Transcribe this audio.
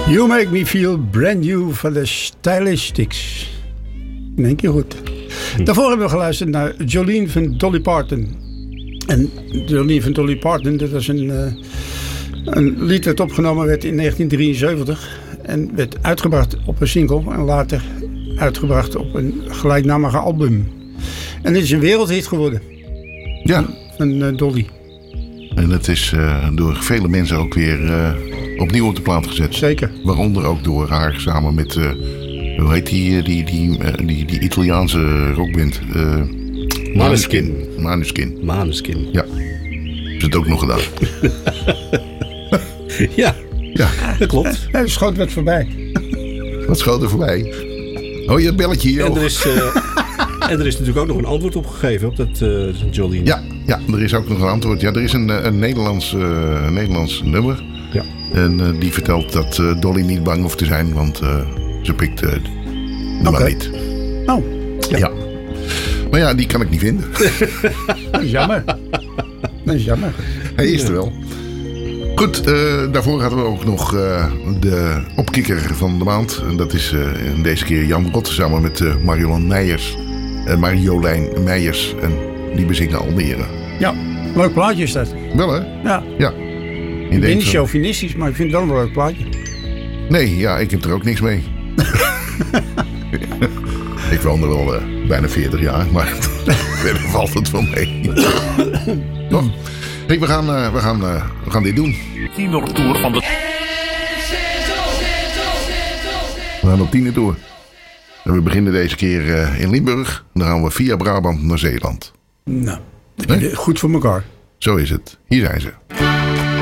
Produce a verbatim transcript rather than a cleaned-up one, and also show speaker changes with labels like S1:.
S1: You Make Me Feel Brand New van de Stylistics. In één keer goed. Daarvoor hebben we geluisterd naar Jolene van Dolly Parton. En Jolene van Dolly Parton, dat was een, uh, een lied dat opgenomen werd in negentien drieënzeventig. En werd uitgebracht op een single en later uitgebracht op een gelijknamige album. En dit is een wereldhit geworden.
S2: Ja.
S1: Van uh, Dolly.
S2: En het is uh, door vele mensen ook weer uh, opnieuw op de plaat gezet.
S1: Zeker.
S2: Waaronder ook door haar samen met, uh, hoe heet die, die, die, uh, die, die Italiaanse rockband? Uh,
S3: Maneskin.
S2: Maneskin.
S3: Maneskin.
S2: Ja. Is het ook nog gedaan.
S3: Ja.
S2: Ja.
S3: Dat klopt.
S1: Ja, de schoot werd voorbij.
S2: Wat schoot er voorbij? Oh, je belletje hier.
S3: En er is, uh, en er is natuurlijk ook nog een antwoord op gegeven op dat uh, Jolene.
S2: Ja, ja, er is ook nog een antwoord. Ja, er is een, een Nederlands, uh, Nederlands nummer.
S3: Ja.
S2: En uh, die vertelt dat uh, Dolly niet bang hoeft te zijn, want uh, ze pikt uh, de man
S1: Okay.
S2: niet.
S1: Oh,
S2: Ja. ja. Maar ja, die kan ik niet vinden.
S1: dat is jammer. Dat is jammer.
S2: Hij is er wel. Goed, uh, daarvoor hadden we ook nog uh, de opkikker van de maand. En dat is uh, deze keer Jan Rot samen met uh, Marjolein Meijers. En Marjolein Meijers. En die bezingen Almere.
S1: Ja, leuk plaatje is dat.
S2: Wel hè?
S1: Ja.
S2: Ja.
S1: Ik ben niet
S2: zo...
S1: chauvinistisch, maar ik vind het wel een leuk plaatje.
S2: Nee, ja, ik heb er ook niks mee. Ik woon er wel uh, bijna veertig jaar, maar verder valt het wel mee. Toch? Hey, we, gaan, uh, we, gaan, uh, we gaan dit doen.
S4: Tienertour van de...
S2: We gaan op tienertour. En we beginnen deze keer uh, in Limburg. Dan gaan we via Brabant naar Zeeland.
S1: Nou, dat is goed voor elkaar.
S2: Zo is het. Hier zijn ze.